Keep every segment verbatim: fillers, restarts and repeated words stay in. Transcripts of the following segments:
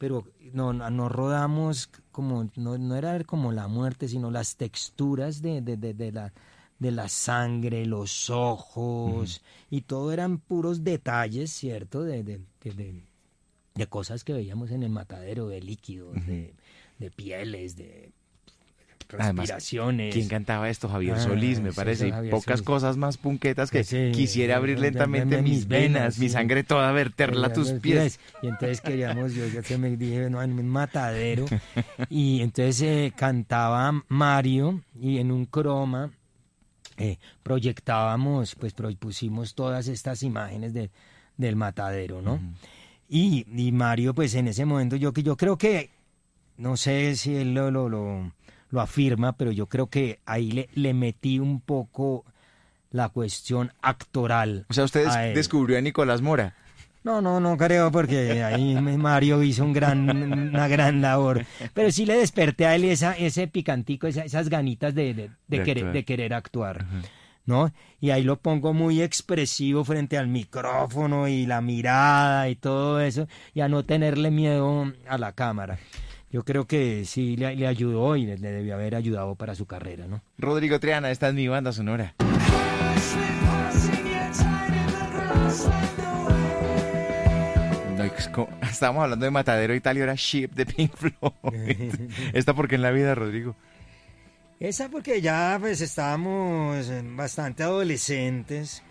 pero no, no rodamos como, no, no era como la muerte, sino las texturas de, de, de, de la de la sangre, los ojos, uh-huh. y todo eran puros detalles, ¿cierto? De, de, de, de, de cosas que veíamos en el matadero, de líquidos, uh-huh. de, de pieles, de respiraciones. Además, ¿quién cantaba esto? Javier ah, Solís, me parece. Y pocas Solís. Cosas más punquetas que sí, quisiera abrir sí, lentamente de, de, de mis venas, venas sí. mi sangre toda, verterla a tus pies. Y entonces queríamos, yo ya se me dije, no, en un matadero. Y entonces eh, cantaba Mario y en un croma eh, proyectábamos, pues propusimos todas estas imágenes de, del matadero, ¿no? Uh-huh. Y, y Mario, pues en ese momento, yo, yo creo que, no sé si él lo... lo, lo lo afirma, pero yo creo que ahí le, le metí un poco la cuestión actoral. O sea, usted des- descubrió a Nicolás Mora. No, no, no creo, porque ahí Mario hizo un gran, una gran labor. Pero sí le desperté a él esa, ese picantico, esa, esas ganitas de, de, de, de, querer, de querer actuar, uh-huh. ¿no? Y ahí lo pongo muy expresivo frente al micrófono y la mirada y todo eso, y a no tenerle miedo a la cámara. Yo creo que sí le, le ayudó y le, le debió haber ayudado para su carrera, ¿no? Rodrigo Triana, esta es mi banda sonora. No, estábamos hablando de Matadero Italia, era Ship de Pink Floyd. ¿Esta por qué en la vida, Rodrigo? Esa porque ya pues estábamos bastante adolescentes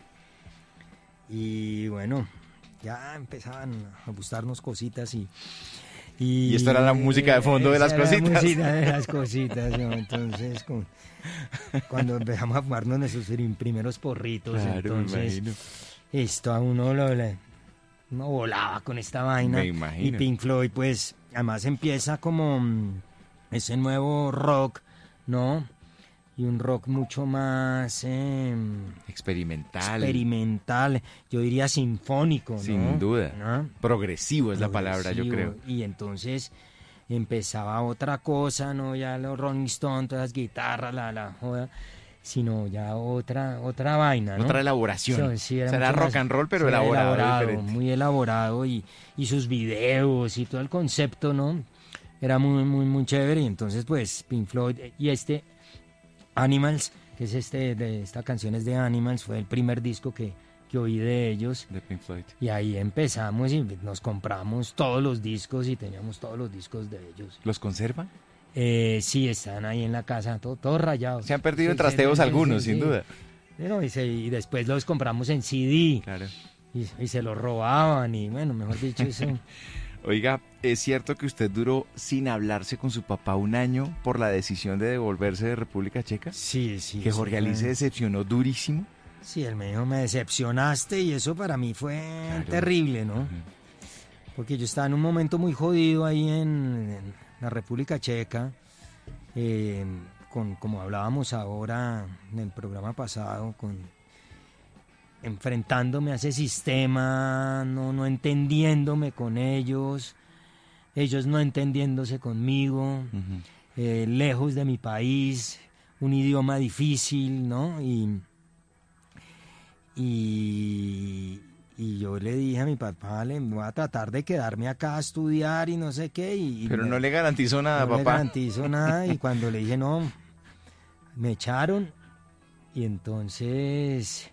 y bueno, ya empezaban a gustarnos cositas y... Y, y esto era la música de fondo de las cositas. La música de las cositas, ¿no? Entonces, con, cuando empezamos a fumarnos nuestros primeros porritos, claro, entonces, esto a uno lo, uno volaba con esta vaina. Me imagino. Y Pink Floyd, pues, además empieza como ese nuevo rock, ¿no? Y un rock mucho más... Eh, experimental. Experimental, yo diría sinfónico, ¿no? Sin duda. ¿no? Progresivo es Progresivo, la palabra, yo creo. Y entonces empezaba otra cosa, no ya los Rolling Stones, todas las guitarras, la, la joda, sino ya otra otra vaina, ¿no? Otra elaboración. Sí, era Será rock más, and roll, pero elaborado. elaborado muy elaborado, y, y sus videos y todo el concepto, ¿no? Era muy, muy, muy chévere. Y entonces, pues, Pink Floyd y este... Animals, que es este, de esta canción es de Animals, fue el primer disco que, que oí de ellos. De Pink Floyd. Y ahí empezamos y nos compramos todos los discos y teníamos todos los discos de ellos. ¿Los conservan? Eh, sí, están ahí en la casa, todo, todos rayados. Se han perdido sí, en trasteos sí, algunos, sí, sin sí. duda. No, y, se, y después los compramos en C D. Claro. Y, y se los robaban y bueno, mejor dicho, eso... Oiga, ¿es cierto que usted duró sin hablarse con su papá un año por la decisión de devolverse de República Checa? Sí, sí. ¿Que Jorge sí, Ali se decepcionó durísimo? Sí, él me dijo, me decepcionaste, y eso para mí fue claro. terrible, ¿no? Uh-huh. Porque yo estaba en un momento muy jodido ahí en, en la República Checa, eh, con, como hablábamos ahora en el programa pasado, con... enfrentándome a ese sistema, no, no entendiéndome con ellos, ellos no entendiéndose conmigo, uh-huh. eh, lejos de mi país, un idioma difícil, ¿no? Y, y, y yo le dije a mi papá, le voy a tratar de quedarme acá a estudiar y no sé qué. Y, Pero me, no le garantizó nada, no papá. No le garantizo nada, y cuando le dije no, me echaron, y entonces...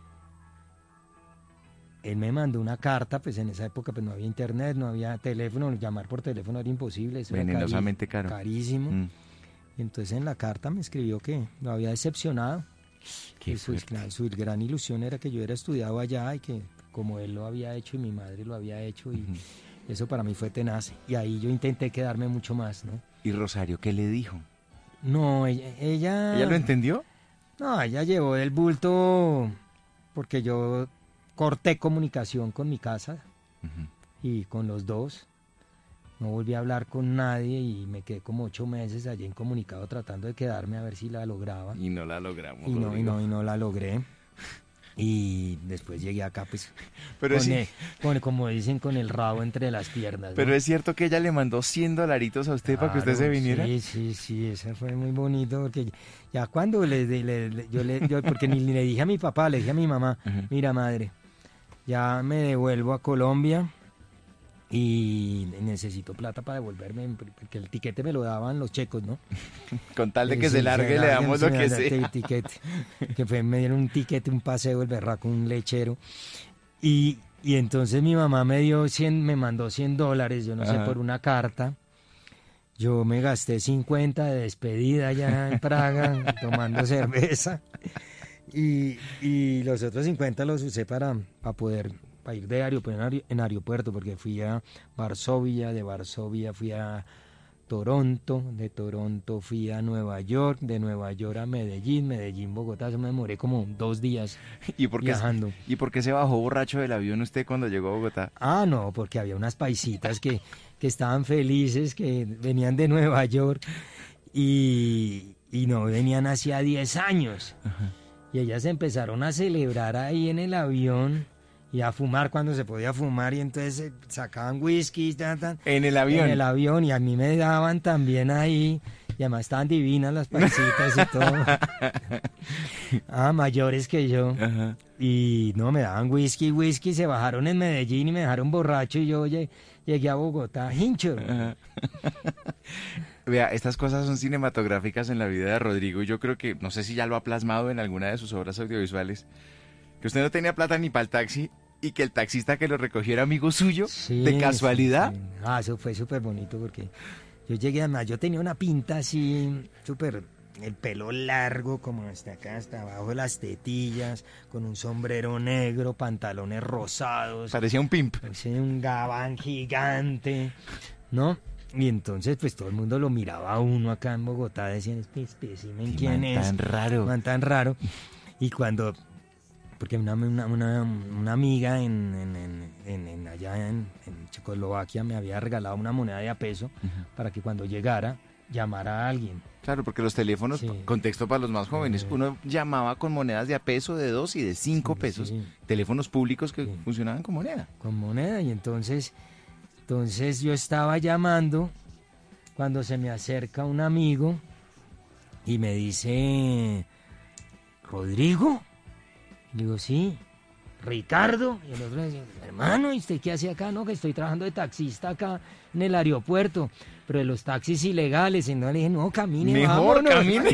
él me mandó una carta, pues en esa época pues no había internet, no había teléfono, llamar por teléfono era imposible, eso venenosamente era cari- caro. carísimo. Mm. Y entonces en la carta me escribió que lo había decepcionado. Qué su, su gran ilusión era que yo hubiera estudiado allá y que como él lo había hecho y mi madre lo había hecho, y uh-huh. eso para mí fue tenaz. Y ahí yo intenté quedarme mucho más, ¿no? ¿Y Rosario qué le dijo? No, ella... ¿Ella, ¿Ella lo entendió? No, ella llevó el bulto porque yo... corté comunicación con mi casa uh-huh. y con los dos. No volví a hablar con nadie y me quedé como ocho meses allí incomunicado tratando de quedarme a ver si la lograba. Y no la logramos. Y no, y no, y no la logré. Y después llegué acá, pues, pero con sí. el, con, como dicen, con el rabo entre las piernas, ¿no? Pero es cierto que ella le mandó cien dolaritos a usted claro, para que usted se viniera. Sí, sí, sí, eso fue muy bonito, porque ya cuando le, le, le yo le, yo, porque ni le dije a mi papá, le dije a mi mamá, uh-huh. mira madre, ya me devuelvo a Colombia y necesito plata para devolverme, porque el tiquete me lo daban los checos, ¿no? Con tal de que Eh, se sí, largue, se le larguen, damos sí, lo me que dan el sea. tiquete, que fue, me dieron un tiquete, un paseo, el berraco, un lechero. Y, y entonces mi mamá me dio cien, me mandó cien dólares, yo no sé, Ajá. por una carta. Yo me gasté cincuenta de despedida allá en Praga, tomando cerveza. Y, y los otros cincuenta los usé para, para poder para ir de aeropuerto en, aer- en aeropuerto, porque fui a Varsovia, de Varsovia fui a Toronto, de Toronto fui a Nueva York, de Nueva York a Medellín, Medellín, Bogotá. Eso me demoré como dos días ¿Y por qué, viajando. ¿Y por qué se bajó borracho del avión usted cuando llegó a Bogotá? Ah, no, porque había unas paisitas que, que estaban felices, que venían de Nueva York y, y no venían hacía diez años. Y ellas empezaron a celebrar ahí en el avión y a fumar cuando se podía fumar, y entonces eh, sacaban whisky tan, tan, En el avión. en el avión, y a mí me daban también ahí, y además estaban divinas las paisitas y todo. Ah, mayores que yo. Ajá. Y no, me daban whisky, whisky, se bajaron en Medellín y me dejaron borracho, y yo lle- llegué a Bogotá, hincho. Ajá. Vea, estas cosas son cinematográficas en la vida de Rodrigo y yo creo que, no sé si ya lo ha plasmado en alguna de sus obras audiovisuales, que usted no tenía plata ni para el taxi y que el taxista que lo recogió era amigo suyo, Sí, de casualidad. sí, sí. Ah, eso fue súper bonito porque yo llegué, además, yo tenía una pinta así, súper, el pelo largo como hasta acá, hasta abajo de las tetillas, con un sombrero negro, pantalones rosados, Parecía un pimp. parecía un gabán gigante, ¿no? Y entonces, pues todo el mundo lo miraba a uno acá en Bogotá, decían, este espécimen, ¿quién Man es? tan raro. Man tan raro. Y cuando, porque una, una, una, una amiga en, en, en, en- en allá en, en Checoslovaquia me había regalado una moneda de a peso para que cuando llegara llamara a alguien. Claro, porque los teléfonos, Sí. contexto para los más jóvenes, Eh. uno llamaba con monedas de a peso, de dos y de cinco Sí, pesos. sí. Teléfonos públicos que Sí. funcionaban con moneda. Con moneda, y entonces, entonces yo estaba llamando cuando se me acerca un amigo y me dice, ¿Rodrigo? Le digo, sí. ¿Ricardo? Y el otro dice, hermano, ¿y usted qué hace acá? No, que estoy trabajando de taxista acá en el aeropuerto, pero de los taxis ilegales. Y no, le dije, no, camine, Mejor, vámonos. camine.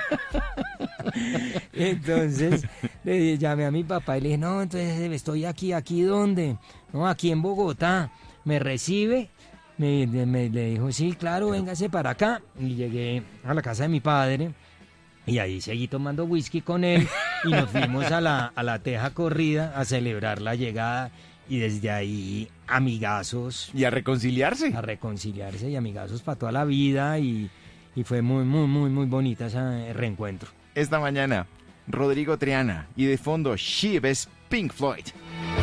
Entonces le llamé a mi papá y le dije, no, entonces estoy aquí, ¿aquí dónde? No, aquí en Bogotá. ¿Me recibe? Me, me- le dijo, sí, claro, véngase para acá. Y llegué a la casa de mi padre y ahí seguí tomando whisky con él y nos fuimos a la, a la teja corrida a celebrar la llegada, y desde ahí amigazos, Y a reconciliarse. a reconciliarse, y amigazos para toda la vida, y, y fue muy, muy, muy, muy bonita ese reencuentro. Esta mañana, Rodrigo Triana y de fondo She es Pink Floyd.